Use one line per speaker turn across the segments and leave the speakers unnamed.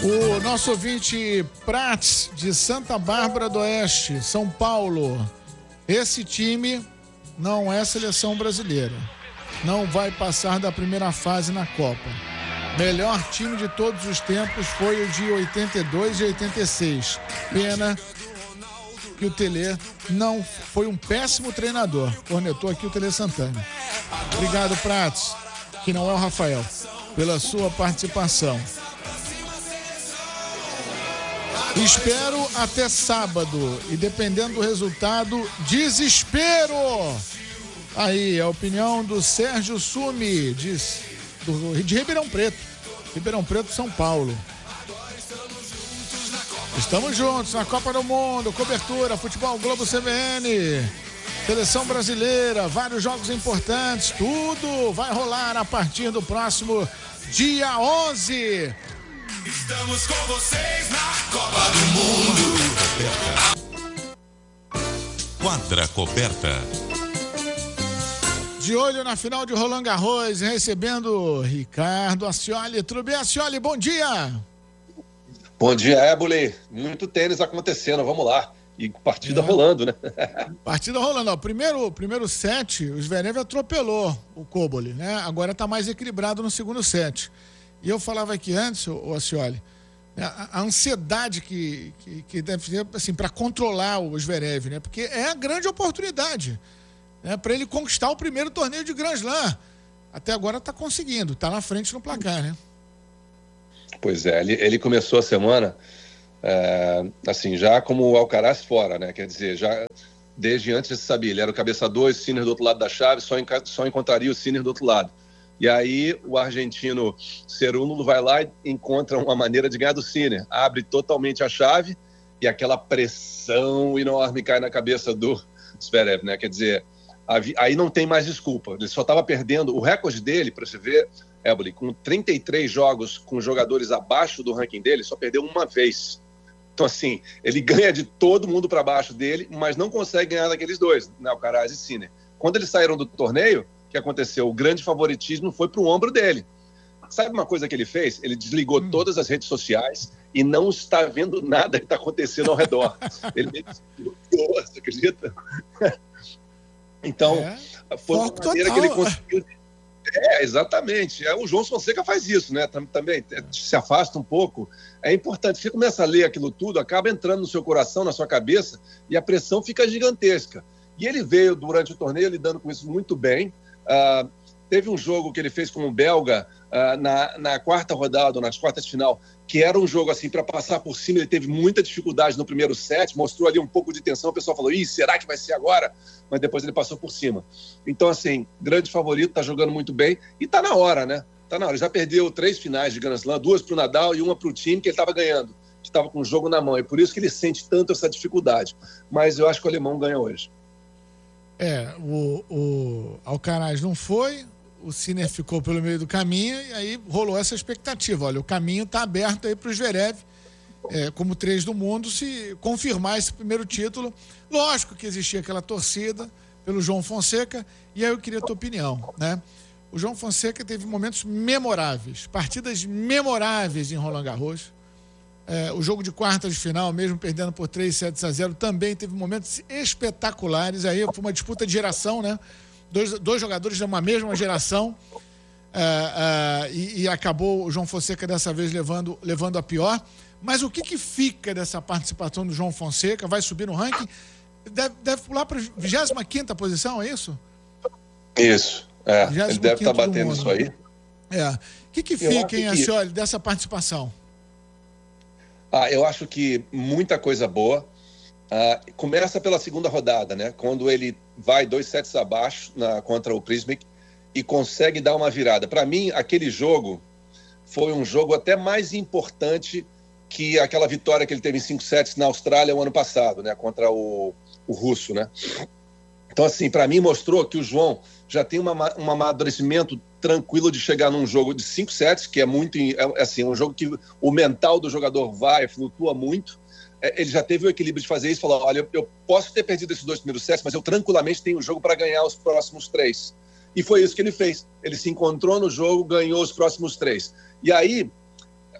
O nosso ouvinte Prats, de Santa Bárbara do Oeste, São Paulo. Esse time não é seleção brasileira. Não vai passar da primeira fase na Copa. Melhor time de todos os tempos foi o de 82 e 86. Pena que o Tele não foi um péssimo treinador. Cornetou aqui o Tele Santana. Obrigado, Prats, que não é o Rafael, pela sua participação. Espero até sábado e dependendo do resultado, desespero. Aí, a opinião do Sérgio Sumi, de Ribeirão Preto, São Paulo. Estamos juntos na Copa do Mundo, cobertura, Futebol Globo CBN, Seleção Brasileira, vários jogos importantes, tudo vai rolar a partir do próximo dia 11.
Estamos com vocês na Copa do Mundo.
Quadra coberta.
De olho na final de Roland Garros, recebendo Ricardo Ascioli. Tudo bem, Ascioli? Bom dia!
Bom dia, Éboli. Muito tênis acontecendo, vamos lá. E partida rolando, né?
Partida rolando. Ó, primeiro set, o Zverev atropelou o Koboli, né? Agora tá mais equilibrado no segundo set. E eu falava aqui antes, o Ascioli, a ansiedade que deve ter, assim, para controlar o Zverev, né? Porque é a grande oportunidade, né? Para ele conquistar o primeiro torneio de Grand Slam. Até agora tá conseguindo, tá na frente no placar, né?
Pois é, ele começou a semana, assim, já como o Alcaraz fora, né? Quer dizer, já desde antes você sabia, ele era o cabeça 2, o Sinner do outro lado da chave, só encontraria o Sinner do outro lado. E aí o argentino Cerúndolo vai lá e encontra uma maneira de ganhar do Sinner. Abre totalmente a chave e aquela pressão enorme cai na cabeça do Zverev, né? Quer dizer, aí não tem mais desculpa. Ele só estava perdendo. O recorde dele, para você ver, Éboli, com 33 jogos com jogadores abaixo do ranking dele, só perdeu uma vez. Então, assim, ele ganha de todo mundo para baixo dele, mas não consegue ganhar daqueles dois, né? Alcaraz e Sinner. Quando eles saíram do torneio, o que aconteceu? O grande favoritismo foi para o ombro dele. Sabe uma coisa que ele fez? Ele desligou todas as redes sociais e não está vendo nada que está acontecendo ao redor. Ele meio que desligou, você acredita? Então, foi uma maneira que ele conseguiu... exatamente. O João Fonseca faz isso, né? Também se afasta um pouco. É importante. Você começa a ler aquilo tudo, acaba entrando no seu coração, na sua cabeça, e a pressão fica gigantesca. E ele veio, durante o torneio, lidando com isso muito bem. Teve um jogo que ele fez com o belga na quarta rodada, nas quartas de final, que era um jogo assim para passar por cima. Ele teve muita dificuldade no primeiro set, mostrou ali um pouco de tensão. O pessoal falou: ih, será que vai ser agora? Mas depois ele passou por cima. Então, assim, grande favorito, tá jogando muito bem e tá na hora, né? Tá na hora. Ele já perdeu 3 finais de Grand Slam, 2 pro Nadal e 1 pro time que ele estava ganhando, que estava com o jogo na mão. E por isso que ele sente tanto essa dificuldade. Mas eu acho que o alemão ganha hoje.
O Alcaraz não foi, o Sinner ficou pelo meio do caminho e aí rolou essa expectativa. Olha, o caminho está aberto aí para o Zverev, como 3 do mundo, se confirmar esse primeiro título. Lógico que existia aquela torcida pelo João Fonseca, e aí eu queria a tua opinião, né? O João Fonseca teve momentos memoráveis, partidas memoráveis em Roland Garros. O jogo de quartas de final, mesmo perdendo por 3-0, também teve momentos espetaculares. Aí foi uma disputa de geração, né? Dois jogadores de uma mesma geração. E acabou o João Fonseca dessa vez levando a pior. Mas o que fica dessa participação do João Fonseca? Vai subir no ranking? Deve pular para a 25ª posição, é isso?
Isso. Ele deve estar batendo isso aí.
O que fica, hein, Ascioli, dessa participação?
Eu acho que muita coisa boa. Começa pela segunda rodada, né? Quando ele vai 2 sets abaixo contra o Prismic e consegue dar uma virada. Para mim, aquele jogo foi um jogo até mais importante que aquela vitória que ele teve em 5 sets na Austrália o ano passado, né? Contra o russo, né? Então, assim, para mim mostrou que o João já tem um amadurecimento tranquilo de chegar num jogo de 5 sets, que é muito, assim, um jogo que o mental do jogador flutua muito. Ele já teve o equilíbrio de fazer isso, falou: olha, eu posso ter perdido esses 2 primeiros sets, mas eu tranquilamente tenho o jogo para ganhar os próximos 3. E foi isso que ele fez. Ele se encontrou no jogo, ganhou os próximos 3. E aí,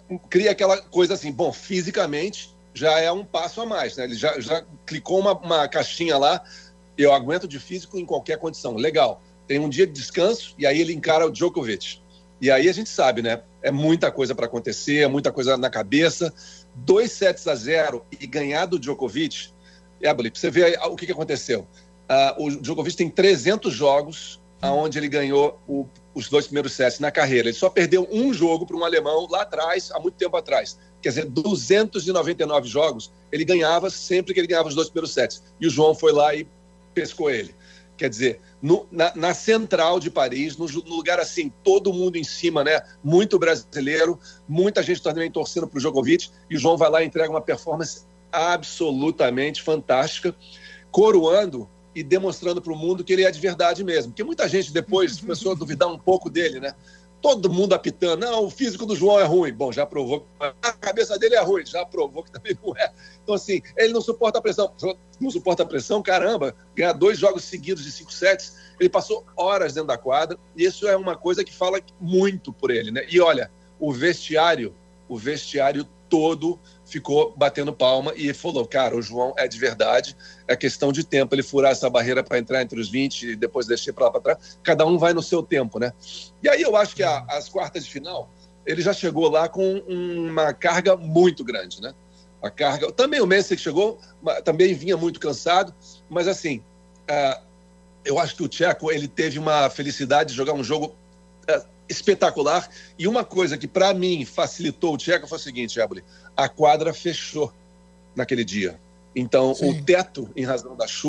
cria aquela coisa assim, bom, fisicamente já é um passo a mais, né? Ele já clicou uma caixinha lá, eu aguento de físico em qualquer condição. Legal. Tem um dia de descanso e aí ele encara o Djokovic. E aí a gente sabe, né? É muita coisa para acontecer, é muita coisa na cabeça. 2-0 e ganhar do Djokovic. Pra você ver o que aconteceu. O Djokovic tem 300 jogos onde ele ganhou os 2 primeiros sets na carreira. Ele só perdeu um jogo para um alemão lá atrás, há muito tempo atrás. Quer dizer, 299 jogos, ele ganhava sempre que ele ganhava os 2 primeiros sets. E o João foi lá e pescou ele. Quer dizer, na central de Paris, no lugar assim, todo mundo em cima, né? Muito brasileiro, muita gente também torcendo para o Djokovic, e o João vai lá e entrega uma performance absolutamente fantástica, coroando e demonstrando para o mundo que ele é de verdade mesmo. Porque muita gente depois começou a duvidar um pouco dele, né? Todo mundo apitando, não, o físico do João é ruim. Bom, já provou que a cabeça dele é ruim, já provou que também não é. Então, assim, ele não suporta a pressão. Não suporta a pressão, caramba, ganhar 2 jogos seguidos de 5 sets, ele passou horas dentro da quadra, e isso é uma coisa que fala muito por ele, né? E olha, o vestiário todo ficou batendo palma e falou, cara, o João é de verdade, é questão de tempo ele furar essa barreira para entrar entre os 20 e depois deixar para lá para trás, cada um vai no seu tempo, né? E aí eu acho que as quartas de final, ele já chegou lá com uma carga muito grande, né? A carga, também o Messi que chegou, também vinha muito cansado, mas assim, eu acho que o Tcheco, ele teve uma felicidade de jogar um jogo espetacular, e uma coisa que para mim facilitou o Tcheco foi o seguinte, Éboli, a quadra fechou naquele dia, então o teto, em razão da chuva,